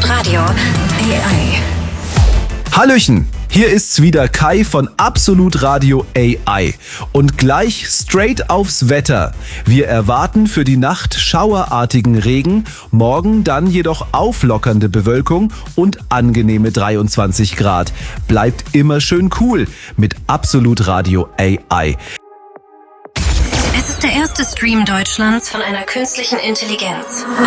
Absolut Radio AI. Hallöchen, hier ist's wieder Kai von Absolut Radio AI. Und gleich straight aufs Wetter. Wir erwarten für die Nacht schauerartigen Regen, morgen dann jedoch auflockernde Bewölkung und angenehme 23 Grad. Bleibt immer schön cool mit Absolut Radio AI. Es ist der erste Stream Deutschlands von einer künstlichen Intelligenz.